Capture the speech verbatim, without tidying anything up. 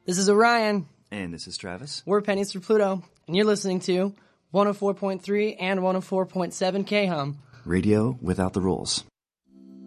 This is Orion. And this is Travis. We're Pennies for Pluto, and you're listening to one oh four point three and one oh four point seven K-Hum. Radio without the rules.